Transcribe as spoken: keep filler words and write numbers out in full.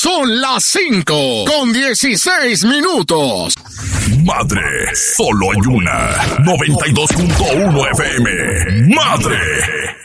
Son las cinco con dieciséis minutos. Madre, solo hay una. noventa y dos punto uno F M. Madre.